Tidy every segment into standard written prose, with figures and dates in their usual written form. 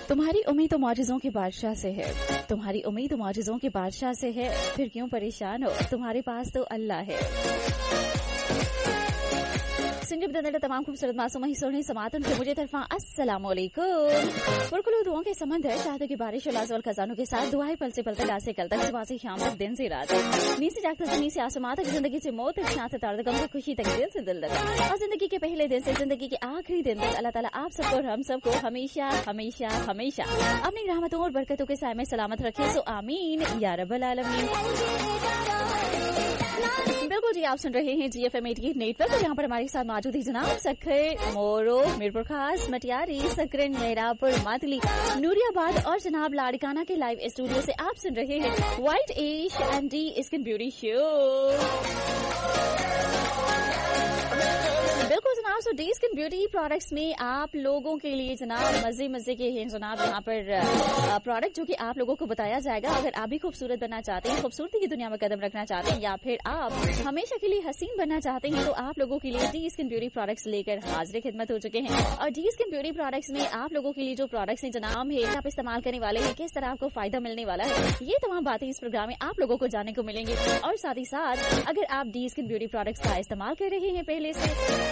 तुम्हारी उम्मीद तो मौजज़ों के बादशाह से है, तुम्हारी उम्मीद तो मौजज़ों के बादशाह से है, फिर क्यों परेशान हो, तुम्हारे पास तो अल्लाह है। सुनिए बदलते तमाम खूबसूरत मासूम सोने समातन से मुझे तरफा अस्सलाम वालेकुम। पुरकुलो दुआओं के समंदर, चाहतों की बारिश और लाजवाल खजानों के साथ दुआएं पल से पल तक, आज से कल तक, सुबह से शाम तक, दिन से रात तक, नीचे जागते जमीन से आसमां तक, जिंदगी से मौत तक, शान से तार तक, गम से खुशी तक, दिल से दिल तक, और जिंदगी के पहले दिन से जिंदगी के आखिरी दिन तक अल्लाह ताला आप सबको और हम सबको हमेशा हमेशा हमेशा अपनी रहमतों और बरकतों के साए में सलामत रखे। सो आमीन या रब्बल आलमीन। बिल्कुल जी, आप सुन रहे हैं GFM 88 नेटवर्क और यहाँ पर हमारे साथ मौजूद है जनाब सखर, मोरो, मीरपुर खास, मटियारी, सकरन, मेहरापुर, मातली, नूरियाबाद और जनाब लाड़काना के लाइव स्टूडियो से आप सुन रहे हैं white ash and D skin beauty show. बिल्कुल जनाब, सो डी स्किन ब्यूटी प्रोडक्ट्स में आप लोगों के लिए जनाब मजे मजे के हैं जनाब यहाँ पर प्रोडक्ट जो कि आप लोगों को बताया जाएगा। अगर आप भी खूबसूरत बनना चाहते हैं, खूबसूरती की दुनिया में कदम रखना चाहते हैं, या फिर आप हमेशा के लिए हसीन बनना चाहते हैं, तो आप लोगों के लिए डी स्किन ब्यूटी प्रोडक्ट्स लेकर हाजिर खिदमत हो चुके हैं। और डी स्किन ब्यूटी प्रोडक्ट्स में आप लोगों के लिए जो प्रोडक्ट्स हैं जनाब है आप इस्तेमाल करने वाले हैं, किस तरह आपको फायदा मिलने वाला है, ये तमाम बातें इस प्रोग्राम में आप लोगों को जानने को मिलेंगी। और साथ ही साथ अगर आप डी स्किन ब्यूटी प्रोडक्ट्स का इस्तेमाल कर रहे हैं पहले से,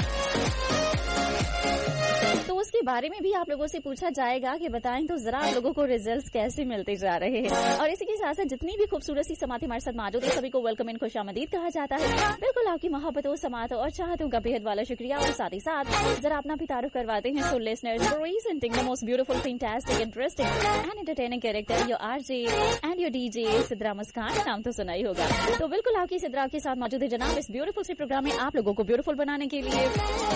तो उसके बारे में भी आप लोगों से पूछा जाएगा कि बताएं तो जरा आप लोगों को रिजल्ट्स कैसे मिलते जा रहे हैं। और इसी के साथ साथ जितनी भी खूबसूरत सी समातें हमारे साथ मौजूद है, सभी को वेलकम इन खुशामदीद कहा जाता है। बिल्कुल आपकी मोहब्बतों, समातों और चाहतों का बेहद वाला शुक्रिया। और साथ ही साथ जरा अपना भी तारुफ करवाते हैं। So listeners, presenting the most beautiful, fantastic, interesting and entertaining character, your RJ and your DJ Sidra मुस्कान। नाम तो सुना ही होगा। तो बिल्कुल आपकी सिद्रा के साथ मौजूद है जनाब इस ब्यूटीफुल सी प्रोग्राम में आप लोगों को ब्यूटीफुल बनाने के लिए।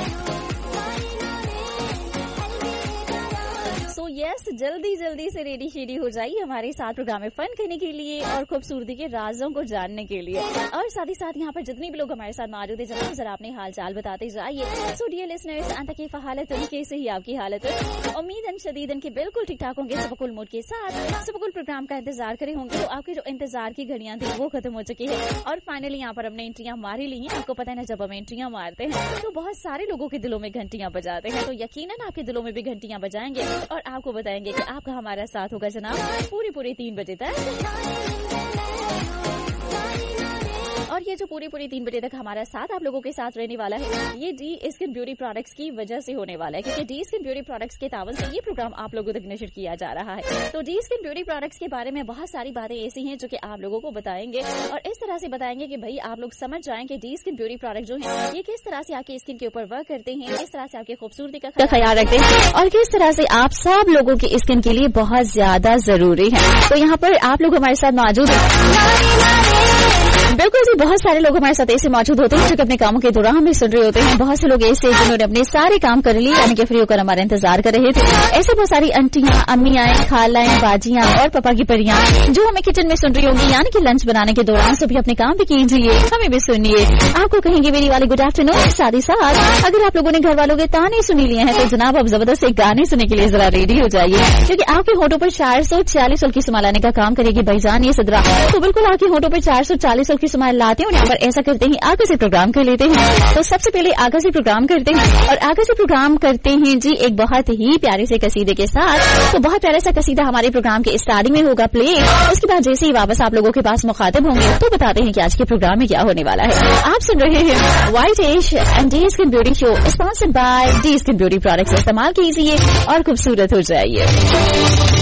तो यस, जल्दी जल्दी से रेडी शेडी हो जाइए हमारे साथ प्रोग्राम में फन करने के लिए और खूबसूरती के राजों को जानने के लिए। और साथ ही साथ यहाँ पर जितने भी लोग हमारे साथ मौजूद है जनाब जरा अपने हाल चाल बताते जाइए। सो डियर लिसनर्स, अंतकीफ हालत कैसे ही आपकी हालत है, उम्मीद शदीदन के बिल्कुल ठीक ठाक होंगे, सबकुल मूड के साथ सबकुल प्रोग्राम का इंतजार करे होंगे। तो आपकी जो इंतजार की घड़ियां थी वो खत्म हो चुकी है और फाइनली यहाँ पर हमने एंट्रियां मारी ली हैं। आपको पता है ना, जब हम एंट्रियां मारते हैं तो बहुत सारे लोगों के दिलों में घंटियां बजाते हैं, तो यकीनन आपके दिलों में भी घंटियां बजाएंगे और आपको बताएंगे कि आपका हमारा साथ होगा जनाब पूरे 3 बजे तक। और ये जो पूरे 3 बजे तक हमारा साथ आप लोगों के साथ रहने वाला है, ये डी स्किन ब्यूटी प्रोडक्ट्स की वजह से होने वाला है, क्योंकि डी स्किन ब्यूटी प्रोडक्ट्स के तावन से ये प्रोग्राम आप लोगों तक नशर किया जा रहा है। तो डी स्किन ब्यूटी प्रोडक्ट्स के बारे में बहुत सारी बातें ऐसी हैं जो कि आप लोगों को बताएंगे और इस तरह से बताएंगे कि भाई आप लोग समझ जाएं कि डी स्किन ब्यूटी प्रोडक्ट जो है ये किस तरह से आपकी स्किन के ऊपर वर्क करते हैं, किस तरह से आपकी खूबसूरती का ख्याल रखते हैं और किस तरह से आप सब लोगों की स्किन के लिए बहुत ज्यादा जरूरी है। तो यहाँ पर आप लोग हमारे साथ मौजूद हैं। बिल्कुल जी, बहुत सारे लोग हमारे साथ ऐसे मौजूद होते हैं जो कि अपने कामों के दौरान हमें सुन रहे होते हैं। बहुत से लोग ऐसे जिन्होंने अपने सारे काम कर लिए, यानी कि फ्री होकर हमारा इंतजार कर रहे थे। ऐसे बहुत सारी आंटियां, अम्मियां, खालाएं, बाजियां और पापा की परियां जो हमें किचन में सुन रही होंगी, यानी कि लंच बनाने के दौरान सभी अपने काम भी कीजिए, हमें भी सुनिए। आपको कहेंगे मेरी वाली गुड आफ्टरनून। साथ ही साथ अगर आप लोगों ने घर वालों के ताने सुनी लिए हैं तो जनाब अब जबरदस्त एक गाने सुनने के लिए जरा रेडी हो जाइए, क्योंकि आपके होठों पर 440 की सुमा लाने का काम करेगी भाईजान ये सिद्रा। तो बिल्कुल आपके होठों पर 440 की सुमा लाते हैं और यहाँ पर ऐसा करते हैं आगे से प्रोग्राम कर लेते हैं। तो सबसे पहले आगे से प्रोग्राम करते हैं और आगे से प्रोग्राम करते हैं जी एक बहुत ही प्यारे से कसीदे के साथ। तो बहुत प्यारा सा कसीदा हमारे प्रोग्राम के स्टार्टिंग में होगा प्ले। उसके बाद जैसे ही वापस आप लोगों के पास मुखातिब होंगे तो बताते हैं कि आज के प्रोग्राम में क्या होने वाला है। आप सुन रहे हैं white ash and D skin beauty show, sponsored by D skin beauty products. इस्तेमाल कीजिए और खूबसूरत हो जाइए।